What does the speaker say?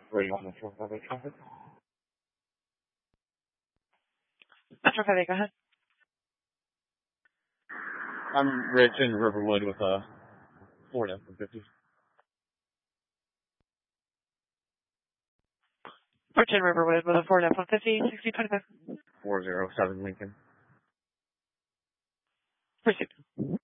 Waiting on the 458 traffic. Metro 58, go ahead. I'm Rich in Riverwood with a Ford F-150. Rich in Riverwood with a Ford F-150, 6025. 407 Lincoln. Proceed.